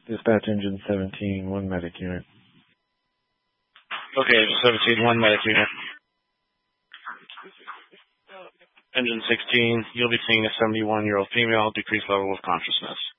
Dispatch engine 17, 1 medic unit. Okay, 17, 1 medic unit. Engine 16, you'll be seeing a 71-year-old female, decreased level of consciousness.